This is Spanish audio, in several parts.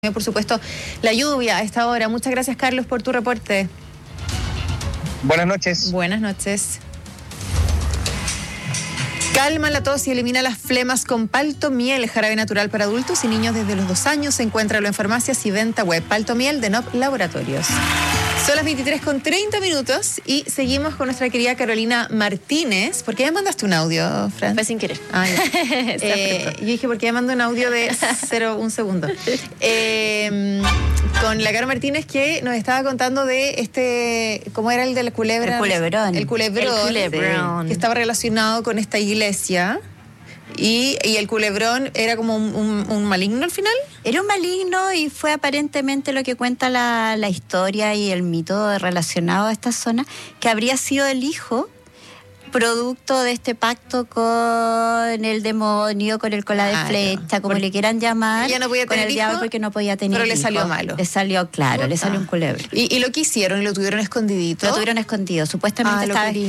Por supuesto, la lluvia a esta hora. Muchas gracias, Carlos, por tu reporte. Buenas noches. Buenas noches. Calma la tos y elimina las flemas con Paltomiel, jarabe natural para adultos y niños desde los 2 años. Encuéntralo en farmacias y venta web. Paltomiel de NOP Laboratorios. Son las 23:30 y seguimos con nuestra querida Carolina Martínez. ¿Por qué me mandaste un audio, Fran? Fue sin querer. Ah, ya. Yo dije, ¿por qué me mandó un audio de 1 segundo? Con la Caro Martínez, que nos estaba contando de ¿cómo era el de la culebra? El culebrón. El culebrón. Que estaba relacionado con esta iglesia. Y el culebrón era como un maligno al final. Era un maligno y fue aparentemente lo que cuenta la historia y el mito relacionado a esta zona, que habría sido el hijo producto de este pacto con el demonio, con el cola de flecha, como le quieran llamar. Ella no podía tener con el diablo porque no podía tener pero hijo. Le salió malo. Le salió, claro, le salió un culebro. ¿Y lo que hicieron? ¿Lo tuvieron escondidito? Lo tuvieron escondido. Supuestamente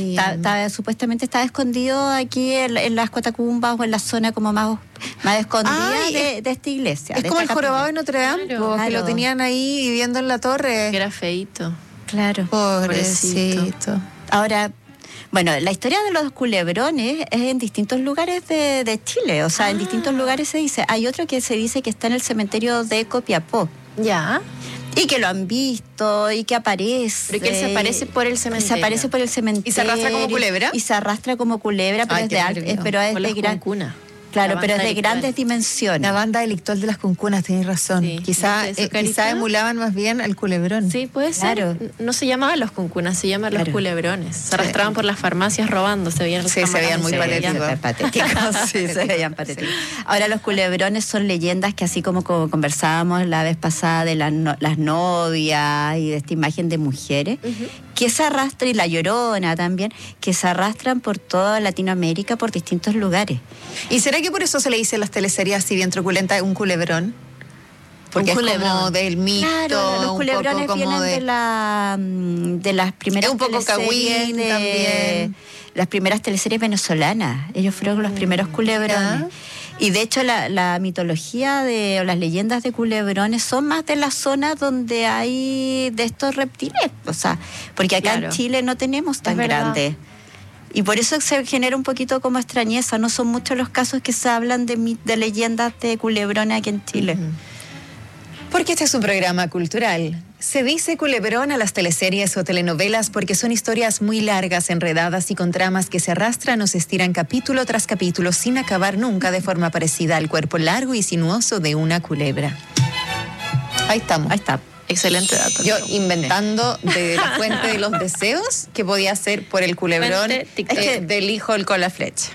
estaba escondido aquí en las catacumbas o en la zona como más escondida de esta iglesia. Es como el jorobado de Notre Dame, claro. Que lo tenían ahí viviendo en la torre. Que era feíto. Claro. Pobrecito. Ahora, bueno, la historia de los culebrones es en distintos lugares de Chile. O sea, en distintos lugares se dice. Hay otro que se dice que está en el cementerio de Copiapó. Ya. Y que lo han visto y que aparece. Pero que él se aparece por el cementerio. Se aparece por el cementerio. ¿Y se arrastra como culebra? Y se arrastra como culebra, pero es de gran cuna. Claro, pero es de grandes dimensiones. La banda delictual de las cuncunas, tenés razón. Sí. Quizá emulaban más bien al culebrón. Sí, puede ser. No se llamaban los cuncunas, se llamaban los culebrones. Se arrastraban por las farmacias robando, se veían muy patéticos. Sí, se veían patéticos. Ahora, los culebrones son leyendas que, así como conversábamos la vez pasada de las novias y de esta imagen de mujeres, que se arrastran, y la Llorona también, que se arrastran por toda Latinoamérica, por distintos lugares. ¿Y será que por eso se le dice en las teleseries así bien truculenta un culebrón? Porque es como del mito. Claro, los culebrones vienen de las primeras un poco Cagüín también. Las primeras teleseries venezolanas. Ellos fueron los primeros culebrones. Y de hecho la mitología o las leyendas de culebrones son más de las zonas donde hay de estos reptiles. O sea, porque acá en Chile no tenemos tan grandes. Y por eso se genera un poquito como extrañeza. No son muchos los casos que se hablan de leyendas de culebrones aquí en Chile. Porque este es un programa cultural. Se dice culebrón a las teleseries o telenovelas porque son historias muy largas, enredadas y con tramas que se arrastran o se estiran capítulo tras capítulo sin acabar nunca de forma parecida al cuerpo largo y sinuoso de una culebra. Ahí estamos. Ahí está. Excelente dato. Yo inventando de la fuente de los deseos que podía ser por el culebrón del hijo del cola flecha.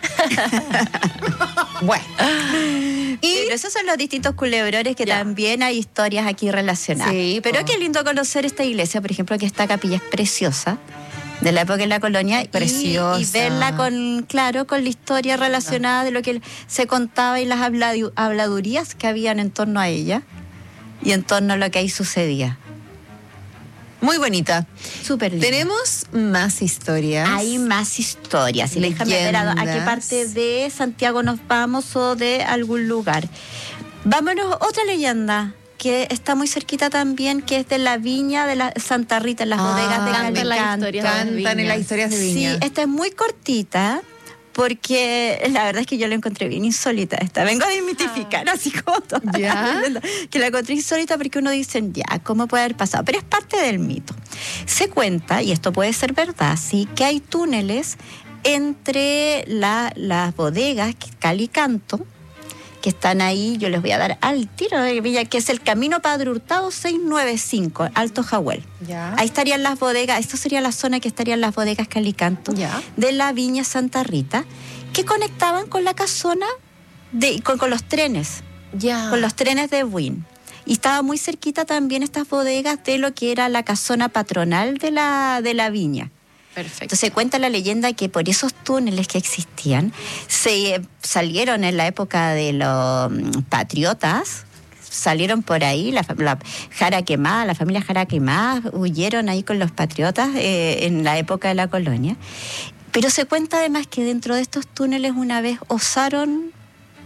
Bueno. Pero esos son los distintos culebrones que también hay historias aquí relacionadas. Sí, pero qué lindo conocer esta iglesia, por ejemplo, que esta capilla es preciosa, de la época de la colonia, preciosa. Y verla con la historia relacionada de lo que se contaba y las habladurías que habían en torno a ella y en torno a lo que ahí sucedía. Muy bonita. Súper linda. Tenemos más historias. Hay más historias. Y déjame ver a qué parte de Santiago nos vamos o de algún lugar. Vámonos, otra leyenda que está muy cerquita también, que es de la viña de la Santa Rita, en las bodegas de Calicanto. Cantan en las historias de viña. Sí, esta es muy cortita, porque la verdad es que yo la encontré bien insólita esta. Vengo a desmitificar así como todo. ¿Ya? Que la encontré insólita porque uno dice, ¿cómo puede haber pasado? Pero es parte del mito. Se cuenta, y esto puede ser verdad, sí, que hay túneles entre las bodegas Calicanto, que están ahí, yo les voy a dar al tiro de Villa, que es el Camino Padre Hurtado 695, Alto Jahuel. Ya. Ahí estarían las bodegas, esto sería la zona que estarían las bodegas Calicanto, de la viña Santa Rita, que conectaban con la casona, con los trenes, con los trenes de Buin. Y estaba muy cerquita también estas bodegas de lo que era la casona patronal de la viña. Perfecto. Entonces cuenta la leyenda que por esos túneles que existían, se salieron en la época de los patriotas, salieron por ahí, la Jara Quemada, la familia Jara Quemada, huyeron ahí con los patriotas en la época de la colonia. Pero se cuenta además que dentro de estos túneles una vez osaron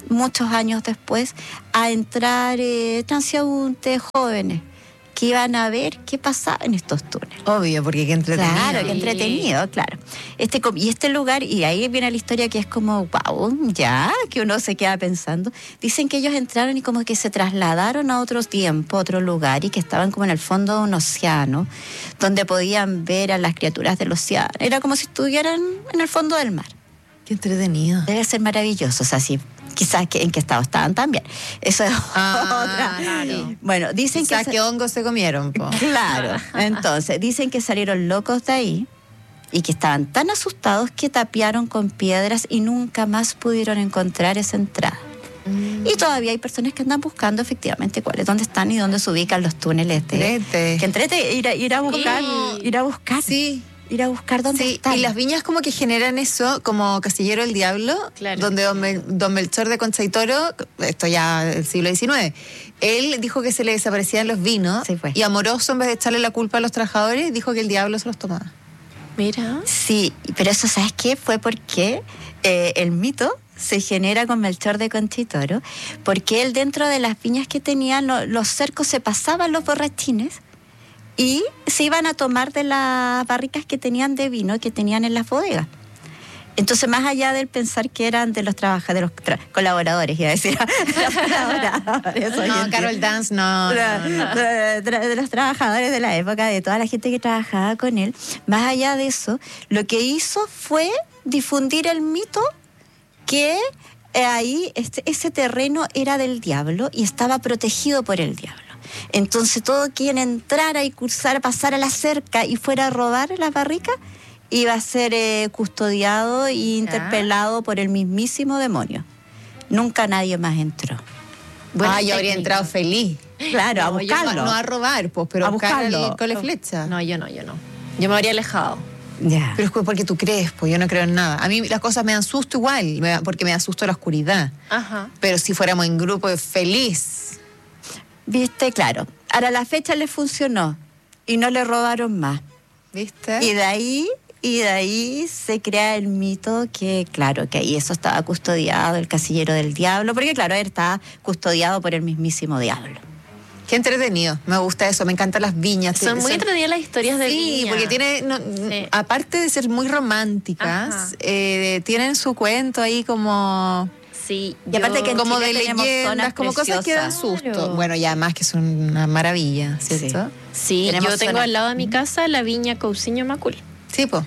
muchos años después, a entrar transeúntes jóvenes que iban a ver qué pasaba en estos túneles. Obvio, porque qué entretenido. Claro, qué entretenido, claro. Y este lugar, y ahí viene la historia que es como, wow, ya, que uno se queda pensando. Dicen que ellos entraron y como que se trasladaron a otro tiempo, a otro lugar, y que estaban como en el fondo de un océano, donde podían ver a las criaturas del océano. Era como si estuvieran en el fondo del mar. Qué entretenido. Debe ser maravilloso, o sea, sí. Quizás en qué estado estaban también. Eso es otra. Claro. Bueno, dicen quizás qué hongos se comieron, po. Claro. Entonces, dicen que salieron locos de ahí y que estaban tan asustados que tapiaron con piedras y nunca más pudieron encontrar esa entrada. Y todavía hay personas que andan buscando efectivamente dónde están y dónde se ubican los túneles. Que entrete ir a buscar. Sí. Ir a buscar dónde están. Y las viñas como que generan eso, como Casillero del Diablo, claro. Donde don Melchor de Concha y Toro, esto ya del siglo XIX, él dijo que se le desaparecían los vinos, sí, pues. Y Amoroso, en vez de echarle la culpa a los trabajadores, dijo que el diablo se los tomaba. Mira. Sí, pero eso, ¿sabes qué? Fue porque el mito se genera con Melchor de Concha y Toro, porque él dentro de las viñas que tenían, los cercos se pasaban los borrachines, y se iban a tomar de las barricas que tenían de vino que tenían en las bodegas. Entonces, más allá del pensar que eran de los trabajadores, de los colaboradores, iba a decir, los colaboradores. No, Carol Dance, no. De los trabajadores de la época, de toda la gente que trabajaba con él, más allá de eso, lo que hizo fue difundir el mito que ahí ese terreno era del diablo y estaba protegido por el diablo. Entonces todo quien entrara y pasara la cerca y fuera a robar las barricas iba a ser custodiado e interpelado por el mismísimo demonio. Nunca nadie más entró. Bueno, yo habría entrado feliz. Claro, a buscarlo. No a robar, pues, pero a buscarlo con la flecha. No, yo no. Yo me habría alejado. Ya. Pero es porque tú crees, pues yo no creo en nada. A mí las cosas me dan susto igual, porque me da susto la oscuridad. Ajá. Pero si fuéramos en grupo, feliz. ¿Viste? Claro. Ahora la fecha le funcionó y no le robaron más. ¿Viste? Y de ahí se crea el mito que, claro, que ahí eso estaba custodiado, el casillero del diablo, porque claro, él estaba custodiado por el mismísimo diablo. Qué entretenido, me gusta eso, me encantan las viñas. Son muy entretenidas las historias de viña. Sí, porque tiene, aparte de ser muy románticas, tienen su cuento ahí como... Sí, y aparte que en como Chile de leyendas, como cosas que dan susto. Claro. Bueno, y además que son una maravilla, ¿cierto? Sí, yo tengo al lado de mi casa la viña Cousiño Macul. Sí, pues.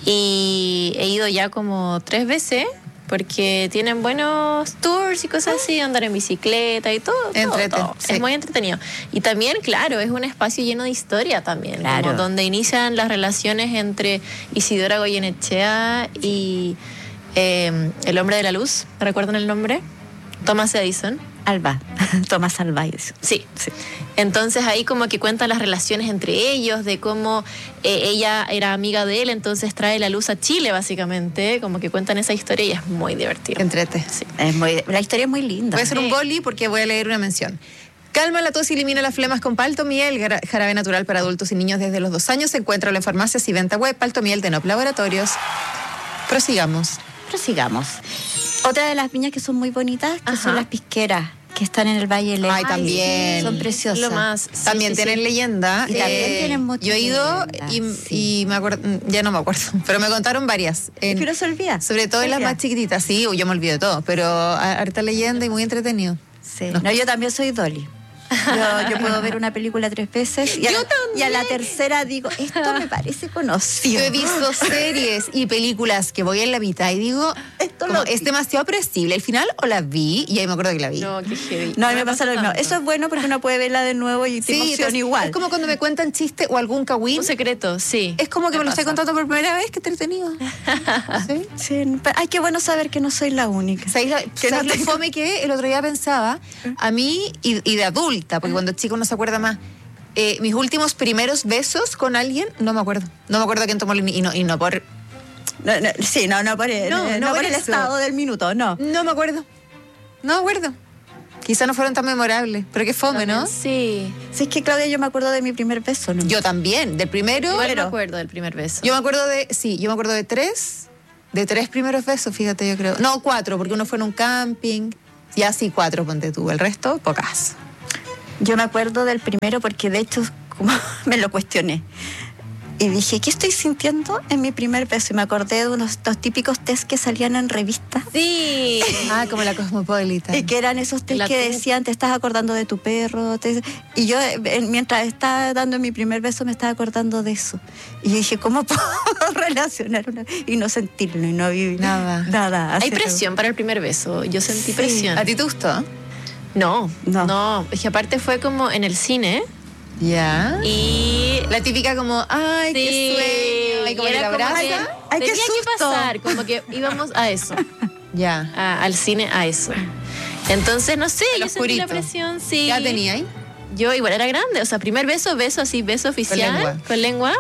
Y he ido ya como 3 veces porque tienen buenos tours y cosas así, andar en bicicleta y todo. Todo. Sí. Es muy entretenido. Y también, claro, es un espacio lleno de historia también, claro. Como donde inician las relaciones entre Isidora Goyenechea y el hombre de la luz, ¿recuerdan el nombre? Thomas Edison. Thomas Alva Edison. Sí. Entonces ahí como que cuentan las relaciones entre ellos, de cómo ella era amiga de él, entonces trae la luz a Chile básicamente, como que cuentan esa historia y es muy divertido. Entrete. Sí. La historia es muy linda. Voy a hacer un boli porque voy a leer una mención. Calma la tos y elimina las flemas con Paltomiel, jarabe natural para adultos y niños desde los 2 años. Se encuentra en farmacias y venta web. Paltomiel de Nop Laboratorios. Prosigamos. Otra de las viñas que son muy bonitas, que son las pisqueras, que están en el Valle del Ay, también. Son preciosas. Lo más. También tienen leyenda. Y también tienen mucho. Yo he ido y me acuerdo, ya no me acuerdo, pero me contaron varias. Pero se olvida. Sobre todo en las más chiquititas, sí, yo me olvido de todo, pero harta leyenda y muy entretenido. Sí. No, yo también soy Dolly. Yo puedo ver una película 3 veces y a la tercera digo, esto me parece conocido. Yo he visto series y películas que voy en la mitad y digo, esto es demasiado predecible. Al final o la vi y ahí me acuerdo que la vi. No, qué heavy. No, a mí me pasa lo mismo. Eso es bueno porque uno puede verla de nuevo y te emociona igual. Es como cuando me cuentan chiste o algún cagüín. Un secreto, sí. Es como que me lo estoy contando por primera vez, qué entretenido. Sí, ay, qué bueno saber que no soy la única. ¿Sabes lo fome que el otro día pensaba? A mí, y de adulta, porque cuando chico no se acuerda más, mis últimos primeros besos con alguien, no me acuerdo. No me acuerdo quién tomó el... Y no por... No por el estado del minuto, no. No me acuerdo. Quizá no fueron tan memorables, pero qué fome, ¿no? Sí. Sí, es que Claudia, yo me acuerdo de mi primer beso, ¿no? Yo también, del primero... Igual me acuerdo del primer beso. Yo me acuerdo de 3 primeros besos, fíjate, yo creo. No, 4, porque uno fue en un camping. Ya sí, 4, ponte tú. El resto, pocas. Yo me acuerdo del primero porque de hecho como me lo cuestioné. Y dije, ¿qué estoy sintiendo en mi primer beso? Y me acordé de estos típicos test que salían en revistas. Sí. Como la Cosmopolitan. Y que eran esos test que decían, te estás acordando de tu perro. Y yo, mientras estaba dando mi primer beso, me estaba acordando de eso. Y yo dije, ¿cómo puedo relacionar y no sentirlo y no vivir nada? Hay presión para el primer beso. Yo sentí presión. ¿A ti te gustó? No. Es que aparte fue como en el cine. Ya. Y la típica como, ay, sí, qué sueño. Y como era que como que ay, tenía qué que pasar, como que íbamos a eso. Ya. Al cine a eso. Entonces, no sé, yo sentí la presión, sí. ¿Ya tenía ahí? Yo igual era grande, o sea, primer beso oficial. Con lengua.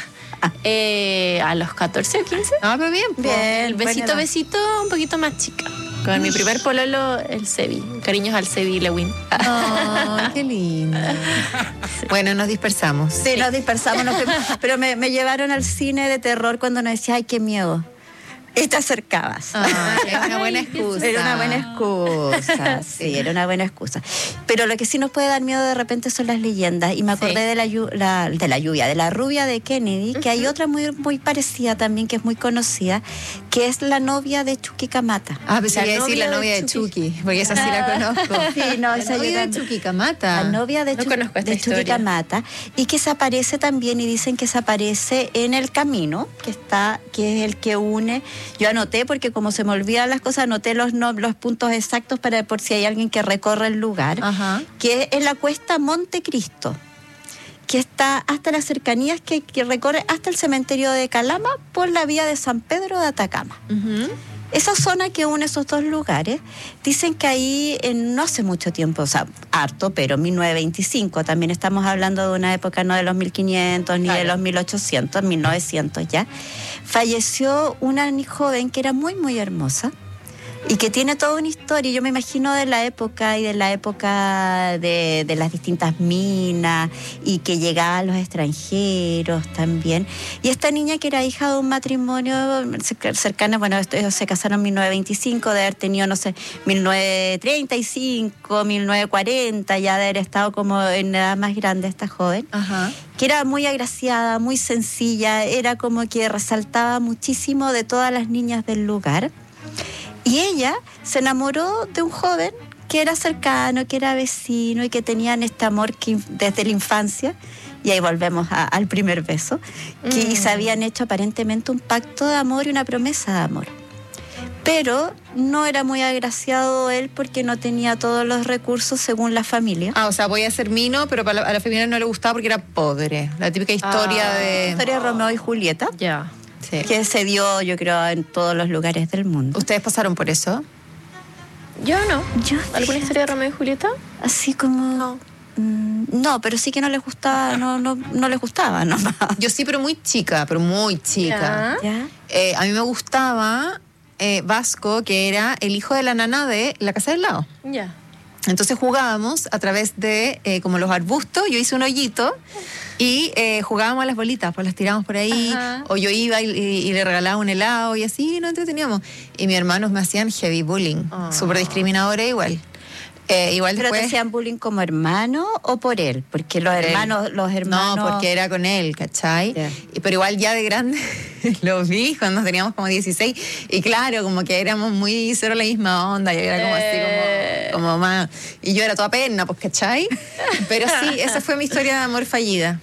A los 14 o 15. No, pero bien. El besito, un poquito más chica. Con mi primer pololo, el Sebi. Cariños al Sebi Lewin. Oh, qué lindo. Sí. Bueno, nos dispersamos. Sí, nos dispersamos. Pero me llevaron al cine de terror cuando nos decía, ay, qué miedo. Y te acercabas. Era una buena excusa. Era una buena excusa, sí, era una buena excusa. Pero lo que sí nos puede dar miedo de repente son las leyendas. Y me acordé de la rubia de Kennedy, que hay otra muy, muy parecida también, que es muy conocida, que es la novia de Chucky Camata. Pues quería decir la novia de Chucky, porque esa sí la conozco. Sí, no, la novia de Chucky Camata. La novia de Chucky Camata. Y que se aparece también, y dicen que se aparece en el camino, que es el que une. Yo anoté, porque como se me olvidan las cosas, anoté los puntos exactos por si hay alguien que recorre el lugar. Ajá. Que es la cuesta Montecristo, que está hasta las cercanías que recorre hasta el cementerio de Calama por la vía de San Pedro de Atacama. Uh-huh. Esa zona que une esos dos lugares, dicen que ahí no hace mucho tiempo, o sea, harto, pero 1925, también estamos hablando de una época no de los 1500 ni de los 1800, 1900 ya, falleció una joven que era muy, muy hermosa y que tiene toda una historia. Yo me imagino de la época de las distintas minas y que llegaba a los extranjeros también. Y esta niña, que era hija de un matrimonio cercano, bueno, ellos se casaron en 1925, de haber tenido, no sé, 1935, 1940, ya de haber estado como en edad más grande esta joven. Ajá. Que era muy agraciada, muy sencilla, era como que resaltaba muchísimo de todas las niñas del lugar. Y ella se enamoró de un joven que era cercano, que era vecino y que tenían este amor desde la infancia. Y ahí volvemos al primer beso. Que se habían hecho aparentemente un pacto de amor y una promesa de amor. Pero no era muy agraciado él porque no tenía todos los recursos según la familia. O sea, voy a ser mino, pero a la familia no le gustaba porque era pobre. La típica historia de... La historia de Romeo y Julieta. Ya. Sí. Que se dio, yo creo, en todos los lugares del mundo. ¿Ustedes pasaron por eso? Yo no. ¿Alguna historia de Romeo y Julieta? Así como... No. No, pero sí que no les gustaba, no les gustaba nomás. Yo sí, pero muy chica, ¿Ya? A mí me gustaba Vasco, que era el hijo de la nana de la casa del lado. Ya. Entonces jugábamos a través de como los arbustos. Yo hice un hoyito y jugábamos a las bolitas, pues las tirábamos por ahí. Ajá. O yo iba y le regalaba un helado y así nos entreteníamos. Y mis hermanos me hacían heavy bullying, súper discriminadora igual. Igual ¿Pero después, te hacían bullying como hermano o por él? Porque los hermanos... No, porque era con él, ¿cachai? Yeah. Pero igual ya de grande los vi cuando teníamos como 16. Y claro, como que éramos muy cero la misma onda. Y era como así, como más... Y yo era toda pena, pues, ¿cachai? Pero sí, esa fue mi historia de amor fallida.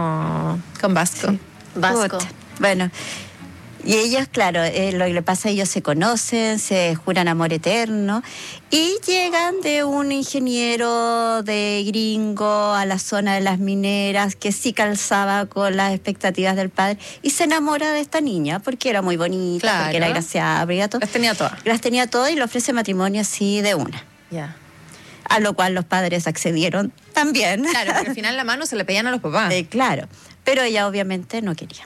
Con Vasco. Sí. Vasco. Bueno... Y ellos, claro, lo que le pasa, ellos se conocen, se juran amor eterno y llegan de un ingeniero de gringo a la zona de las mineras que sí calzaba con las expectativas del padre y se enamora de esta niña porque era muy bonita, claro, porque era graciada, las tenía todas. Las tenía todas y le ofrece matrimonio así de una. Ya. A lo cual los padres accedieron también. Claro, porque al final la mano se le pedían a los papás. Claro, pero ella obviamente no quería.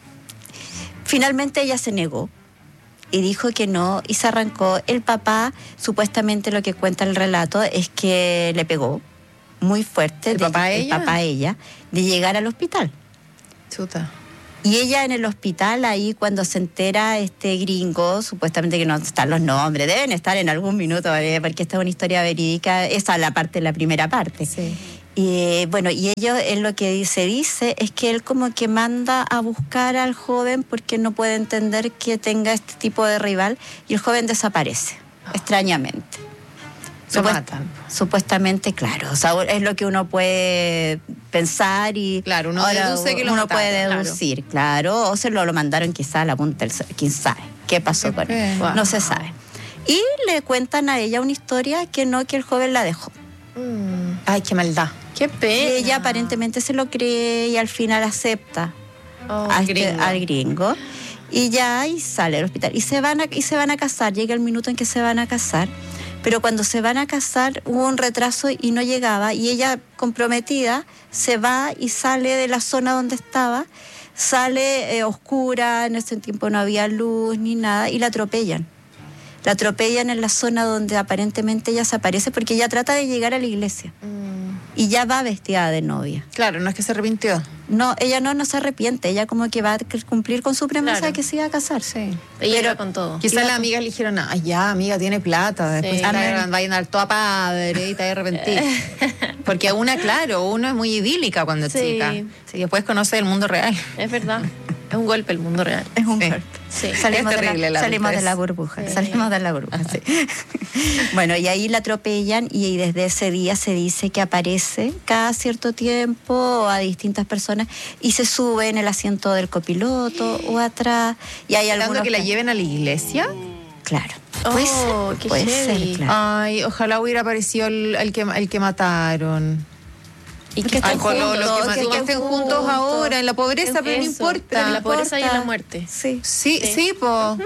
Finalmente ella se negó y dijo que no y se arrancó. El papá, supuestamente lo que cuenta el relato, es que le pegó muy fuerte. ¿El papá a ella? El papá a ella, de llegar al hospital. Chuta. Y ella en el hospital, ahí cuando se entera este gringo, supuestamente que no están los nombres, deben estar en algún minuto, porque esta es una historia verídica, esa es la primera parte. Sí. Y bueno, y él lo que se dice es que él como que manda a buscar al joven porque no puede entender que tenga este tipo de rival, y el joven desaparece, extrañamente. Lo matan. Supuestamente, claro. O sea, es lo que uno puede pensar y... Claro, uno deduce que lo uno mataron, puede deducir, claro. O se lo mandaron quizá a la punta del... ¿Quién sabe qué pasó con él? Wow. No se sabe. Y le cuentan a ella una historia que el joven la dejó. Ay, qué maldad. Qué pena. Y ella aparentemente se lo cree y al final acepta al gringo. Y sale del hospital. Y se van a casar. Llega el minuto en que se van a casar. Pero cuando se van a casar hubo un retraso y no llegaba, y ella, comprometida, se va y sale de la zona donde estaba, sale oscura, en ese tiempo no había luz ni nada, y la atropellan. La atropellan en la zona donde aparentemente ella se aparece, porque ella trata de llegar a la iglesia. Y ya va vestida de novia. Claro, no es que se arrepintió. No, ella no se arrepiente, ella como que va a cumplir con su promesa de que se iba a casar. Sí. Ella iba con todo. Quizás las amigas le dijeron, ay, ya, amiga, tiene plata, después va a ir toda padre y te va a arrepentir. Porque uno es muy idílica cuando es chica. Sí, después conoce el mundo real. Es verdad. Es un golpe el mundo real. Es un golpe. Sí. Salimos de la burbuja. Sí. Bueno, y ahí la atropellan, y desde ese día se dice que aparece cada cierto tiempo a distintas personas y se sube en el asiento del copiloto o atrás. Y hay algunos que la lleven a la iglesia. Claro. Puede ser, claro. Ay, ojalá hubiera aparecido el que mataron. Y que estén juntos ahora, en la pobreza, pero no importa. Pero en la pobreza y en la muerte. Sí, po.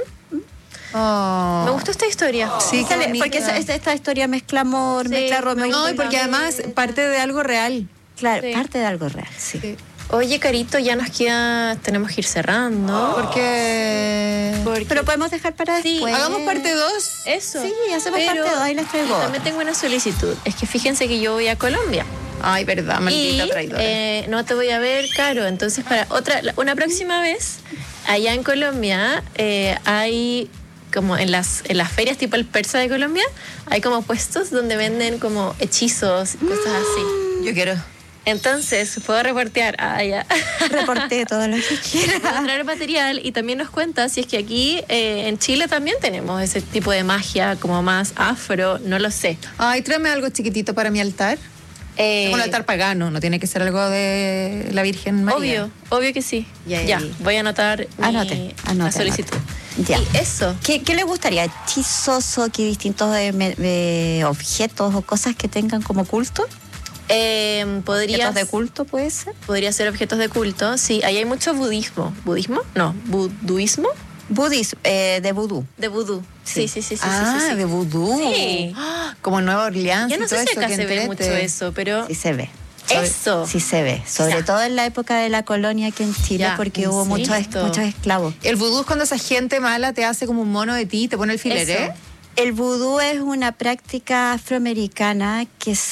Me gustó esta historia. Sí, porque esta historia mezcla amor, mezcla Romeo. No, y porque además parte de algo real. Claro, parte de algo real, sí. Oye, Carito, ya tenemos que ir cerrando. Porque... Pero podemos dejar para después. Hagamos parte 2. Eso. Sí, hacemos parte 2, ahí les traigo. También tengo una solicitud. Es que fíjense que yo voy a Colombia. Ay, verdad, maldita traidora. No te voy a ver, Caro. Entonces, para una próxima vez, allá en Colombia, hay como en las ferias tipo el persa de Colombia, hay como puestos donde venden como hechizos y cosas así. Yo quiero. Entonces, puedo reportear. Ya. Reporté todo lo que quiera. Puedo traer material y también nos cuenta si es que aquí en Chile también tenemos ese tipo de magia como más afro, no lo sé. Ay, tráeme algo chiquitito para mi altar. Un altar pagano, no tiene que ser algo de la Virgen María. Obvio que sí. Ya, voy a anotar la solicitud. Ya. Y eso. ¿Qué le gustaría? ¿Hechizos o qué distintos objetos o cosas que tengan como culto? ¿Objetos de culto puede ser? Podría ser objetos de culto, sí. Ahí hay mucho budismo. ¿Budismo? No, buduismo. Budismo, de vudú. De vudú. Sí. Sí, de vudú. Sí. Como en Nueva Orleans. Ya no sé si acá se ve mucho eso, pero... Sí se ve. Sí se ve. Sobre todo en la época de la colonia aquí en Chile, porque hubo muchos esclavos. El vudú es cuando esa gente mala te hace como un mono de ti y te pone el filet, El vudú es una práctica afroamericana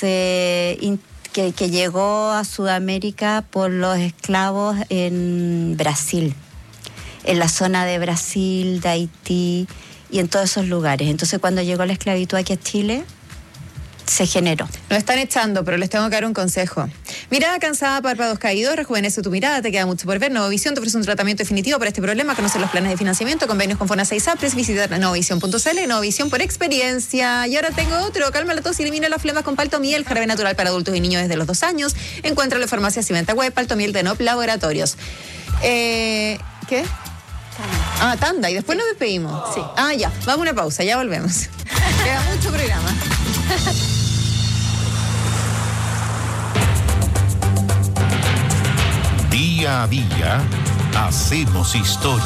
que llegó a Sudamérica por los esclavos en Brasil, en la zona de Brasil, de Haití y en todos esos lugares. Entonces, cuando llegó la esclavitud aquí a Chile, se generó. Nos están echando, pero les tengo que dar un consejo. Mirada cansada, párpados caídos, rejuvenece tu mirada, te queda mucho por ver. Novovisión te ofrece un tratamiento definitivo para este problema. Conocer los planes de financiamiento, convenios con FONASA y SAPRES, visita novovisión.cl, Novovisión por experiencia. Y ahora tengo otro, calma la tos y elimina las flemas con Paltomiel, jarabe natural para adultos y niños desde los 2 años. Encuéntralo en farmacias y venta web, Paltomiel de NOP Laboratorios. ¿Qué? Tanda. Y después nos despedimos. Sí. Ya. Vamos a una pausa, ya volvemos. Queda mucho programa. Día a día, hacemos historia.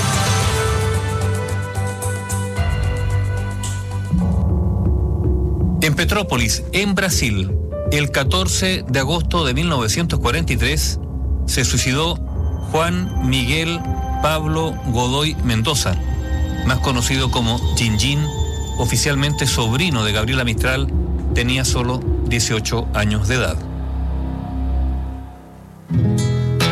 En Petrópolis, en Brasil, el 14 de agosto de 1943, se suicidó Juan Miguel Pablo Godoy Mendoza, más conocido como Gin, oficialmente sobrino de Gabriela Mistral. Tenía solo 18 años de edad.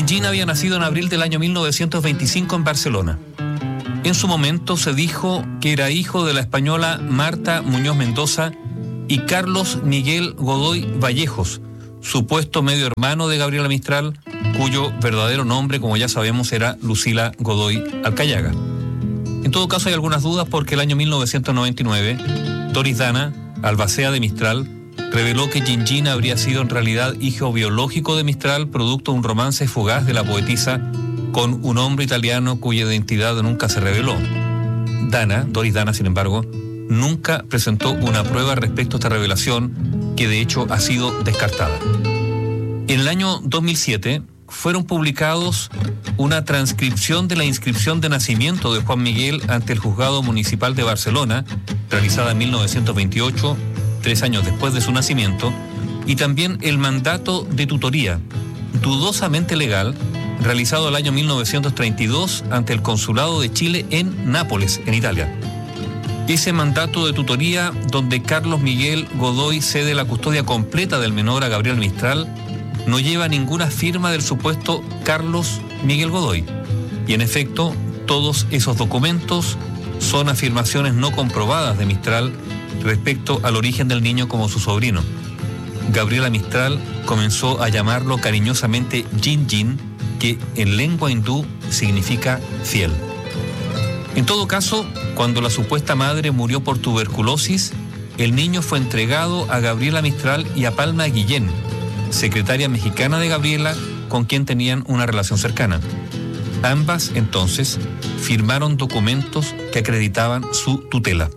Gin había nacido en abril del año 1925 en Barcelona. En su momento se dijo que era hijo de la española Marta Muñoz Mendoza y Carlos Miguel Godoy Vallejos, supuesto medio hermano de Gabriela Mistral, cuyo verdadero nombre, como ya sabemos, era Lucila Godoy Alcayaga. En todo caso, hay algunas dudas porque el año 1999, Doris Dana, albacea de Mistral, reveló que Gin habría sido en realidad hijo biológico de Mistral, producto de un romance fugaz de la poetisa con un hombre italiano cuya identidad nunca se reveló. Doris Dana, sin embargo, nunca presentó una prueba respecto a esta revelación, que de hecho ha sido descartada. En el año 2007 fueron publicados una transcripción de la inscripción de nacimiento de Juan Miguel ante el Juzgado Municipal de Barcelona, realizada en 1928, 3 años después de su nacimiento, y también el mandato de tutoría, dudosamente legal, realizado el año 1932 ante el Consulado de Chile en Nápoles, en Italia. Ese mandato de tutoría, donde Carlos Miguel Godoy cede la custodia completa del menor a Gabriela Mistral, no lleva ninguna firma del supuesto Carlos Miguel Godoy. Y en efecto, todos esos documentos son afirmaciones no comprobadas de Mistral respecto al origen del niño como su sobrino. Gabriela Mistral comenzó a llamarlo cariñosamente Gin, que en lengua hindú significa fiel. En todo caso, cuando la supuesta madre murió por tuberculosis, el niño fue entregado a Gabriela Mistral y a Palma Guillén, secretaria mexicana de Gabriela, con quien tenían una relación cercana. Ambas, entonces, firmaron documentos que acreditaban su tutela.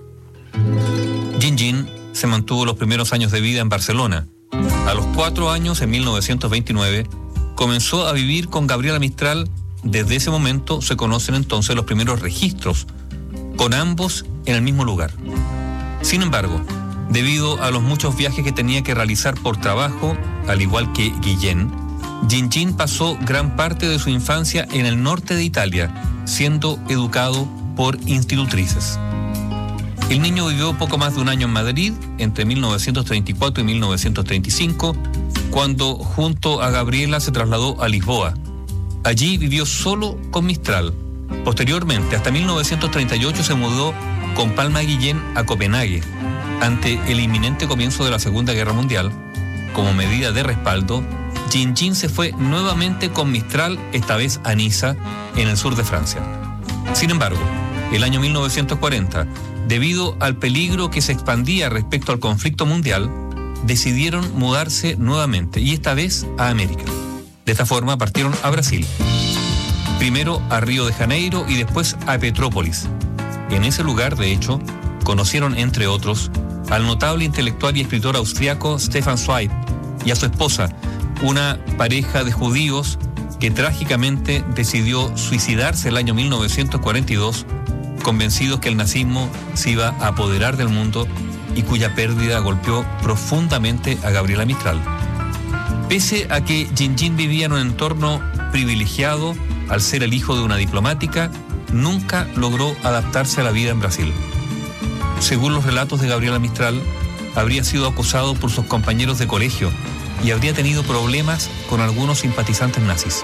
Gin se mantuvo los primeros años de vida en Barcelona. A los 4 años, en 1929, comenzó a vivir con Gabriela Mistral. Desde ese momento se conocen entonces los primeros registros, con ambos en el mismo lugar. Sin embargo, debido a los muchos viajes que tenía que realizar por trabajo, al igual que Guillén, Gin pasó gran parte de su infancia en el norte de Italia, siendo educado por institutrices. El niño vivió poco más de un año en Madrid, entre 1934 y 1935, cuando junto a Gabriela se trasladó a Lisboa. Allí vivió solo con Mistral. Posteriormente, hasta 1938, se mudó con Palma Guillén a Copenhague. Ante el inminente comienzo de la Segunda Guerra Mundial, como medida de respaldo, Gin se fue nuevamente con Mistral, esta vez a Niza, en el sur de Francia. Sin embargo, el año 1940, debido al peligro que se expandía respecto al conflicto mundial, decidieron mudarse nuevamente, y esta vez a América. De esta forma partieron a Brasil, primero a Río de Janeiro y después a Petrópolis. En ese lugar, de hecho, conocieron, entre otros, al notable intelectual y escritor austriaco Stefan Zweig y a su esposa, una pareja de judíos que trágicamente decidió suicidarse el año 1942, convencidos que el nazismo se iba a apoderar del mundo y cuya pérdida golpeó profundamente a Gabriela Mistral. Pese a que Gin vivía en un entorno privilegiado, al ser el hijo de una diplomática, nunca logró adaptarse a la vida en Brasil. Según los relatos de Gabriela Mistral, habría sido acosado por sus compañeros de colegio y habría tenido problemas con algunos simpatizantes nazis.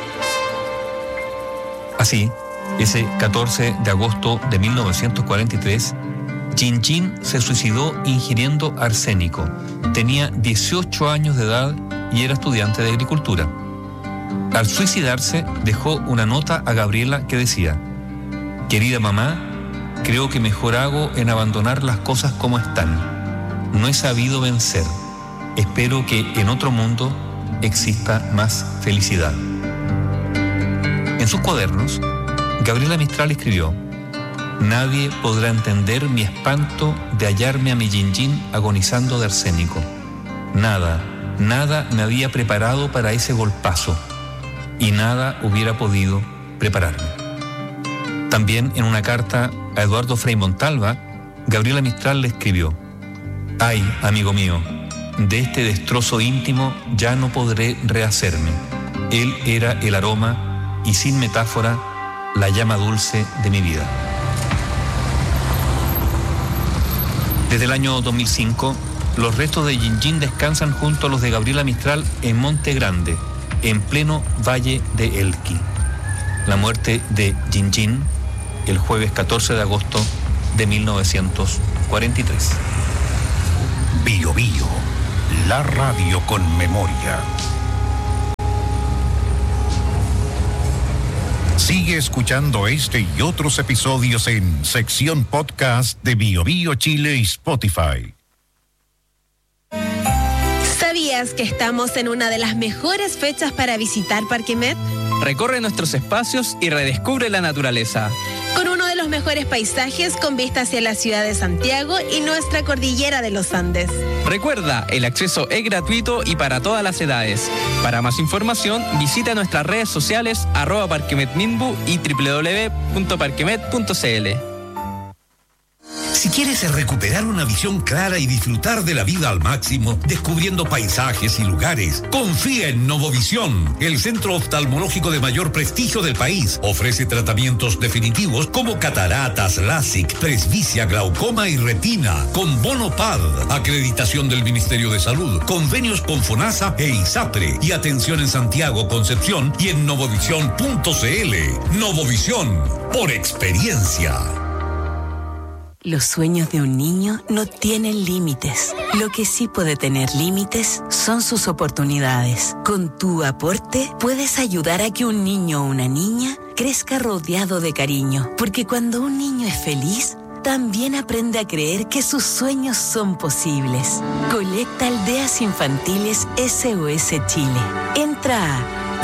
Así, ese 14 de agosto de 1943, Gin se suicidó ingiriendo arsénico. Tenía 18 años de edad y era estudiante de agricultura. Al suicidarse, dejó una nota a Gabriela que decía: «Querida mamá, creo que mejor hago en abandonar las cosas como están. No he sabido vencer. Espero que en otro mundo exista más felicidad». En sus cuadernos, Gabriela Mistral escribió: «Nadie podrá entender mi espanto de hallarme a mi Gin agonizando de arsénico. Nada me había preparado para ese golpazo y nada hubiera podido prepararme». También en una carta a Eduardo Frei Montalva, Gabriela Mistral le escribió: «Ay, amigo mío, de este destrozo íntimo ya no podré rehacerme. Él era el aroma y, sin metáfora, la llama dulce de mi vida». Desde el año 2005, los restos de Gin descansan junto a los de Gabriela Mistral en Monte Grande, en pleno Valle de Elqui. La muerte de Yin el jueves 14 de agosto de 1943. Bio Bio, la radio con memoria. Sigue escuchando este y otros episodios en sección podcast de Bio Bio Chile y Spotify. ¿Sabías que estamos en una de las mejores fechas para visitar Parque Met? Recorre nuestros espacios y redescubre la naturaleza. Con uno de los mejores paisajes con vista hacia la ciudad de Santiago y nuestra cordillera de los Andes. Recuerda, el acceso es gratuito y para todas las edades. Para más información, visita nuestras redes sociales @parquemetminbu y www.parquemet.cl. Si quieres recuperar una visión clara y disfrutar de la vida al máximo, descubriendo paisajes y lugares, confía en Novovisión, el centro oftalmológico de mayor prestigio del país. Ofrece tratamientos definitivos como cataratas, LASIK, presbicia, glaucoma y retina, con bono PAD, acreditación del Ministerio de Salud, convenios con FONASA e ISAPRE, y atención en Santiago, Concepción y en novovisión.cl. Novovisión, por experiencia. Los sueños de un niño no tienen límites. Lo que sí puede tener límites son sus oportunidades. Con tu aporte puedes ayudar a que un niño o una niña crezca rodeado de cariño. Porque cuando un niño es feliz, también aprende a creer que sus sueños son posibles. Colecta Aldeas Infantiles SOS Chile. Entra a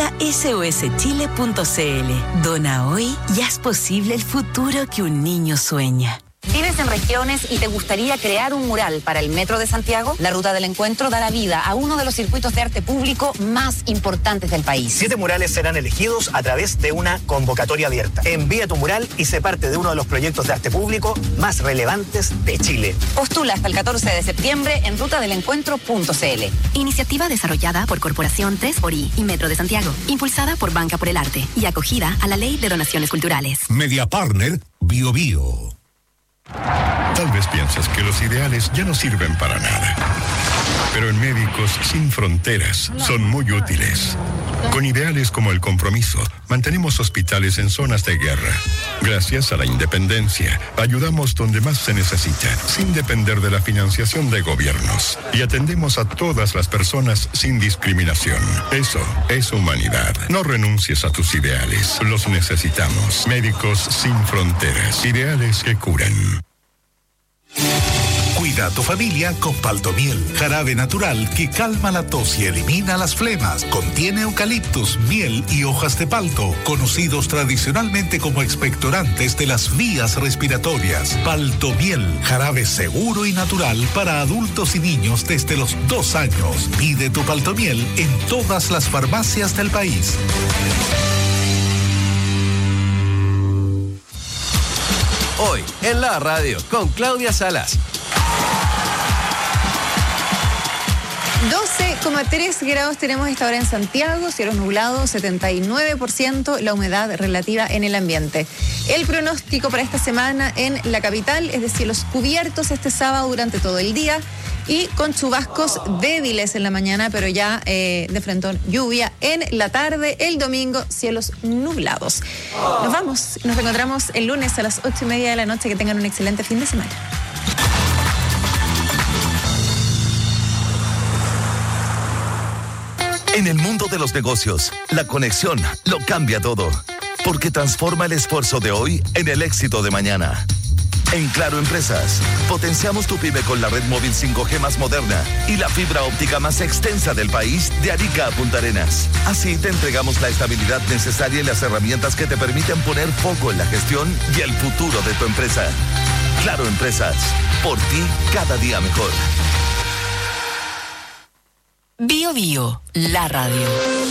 colectasoschile.cl. Dona hoy y haz posible el futuro que un niño sueña. ¿Vives en regiones y te gustaría crear un mural para el Metro de Santiago? La Ruta del Encuentro dará vida a uno de los circuitos de arte público más importantes del país. 7 murales serán elegidos a través de una convocatoria abierta. Envía tu mural y sé parte de uno de los proyectos de arte público más relevantes de Chile. Postula hasta el 14 de septiembre en rutadelencuentro.cl. Iniciativa desarrollada por Corporación 3xI y Metro de Santiago, impulsada por Banca por el Arte y acogida a la Ley de Donaciones Culturales. Media Partner, Bio Bio. Tal vez piensas que los ideales ya no sirven para nada. Pero en Médicos Sin Fronteras son muy útiles. Con ideales como el compromiso, mantenemos hospitales en zonas de guerra. Gracias a la independencia, ayudamos donde más se necesita, sin depender de la financiación de gobiernos. Y atendemos a todas las personas sin discriminación. Eso es humanidad. No renuncies a tus ideales. Los necesitamos. Médicos Sin Fronteras. Ideales que curan. Cuida a tu familia con Paltomiel, jarabe natural que calma la tos y elimina las flemas. Contiene eucaliptus, miel y hojas de palto, conocidos tradicionalmente como expectorantes de las vías respiratorias. Paltomiel, jarabe seguro y natural para adultos y niños desde los 2 años. Pide tu Paltomiel en todas las farmacias del país. Hoy en la radio con Claudia Salas. 12,3 grados tenemos esta hora en Santiago, cielos nublados, 79% la humedad relativa en el ambiente. El pronóstico para esta semana en la capital es de cielos cubiertos este sábado durante todo el día y con chubascos débiles en la mañana, pero ya de frente lluvia en la tarde. El domingo, cielos nublados. Nos vamos, nos reencontramos el lunes a las 8:30 de la noche. Que tengan un excelente fin de semana. En el mundo de los negocios, la conexión lo cambia todo, porque transforma el esfuerzo de hoy en el éxito de mañana. En Claro Empresas, potenciamos tu pyme con la red móvil 5G más moderna y la fibra óptica más extensa del país de Arica a Punta Arenas. Así te entregamos la estabilidad necesaria y las herramientas que te permiten poner foco en la gestión y el futuro de tu empresa. Claro Empresas, por ti cada día mejor. Bio Bio, la radio.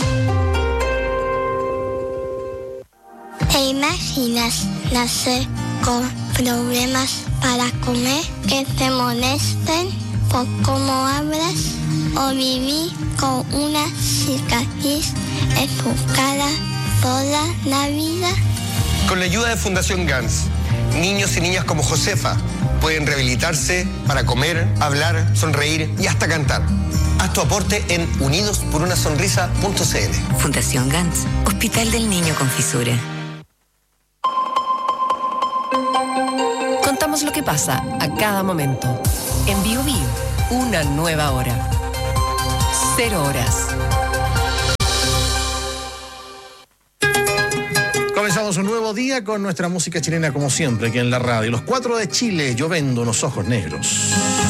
¿Te imaginas nacer con problemas para comer, que te molesten por cómo hablas, o vivir con una cicatriz en tu cara toda la vida? Con la ayuda de Fundación GANS, Niños y niñas como Josefa pueden rehabilitarse para comer, hablar, sonreír y hasta cantar. Haz tu aporte en unidosporunasonrisa.cl. Fundación Gantz, Hospital del Niño con Fisura. Contamos lo que pasa a cada momento. En Bio Bio, una nueva hora. 0 horas. Comenzamos un nuevo día con nuestra música chilena como siempre aquí en la radio. Los 4 de Chile, Yo vendo unos ojos negros.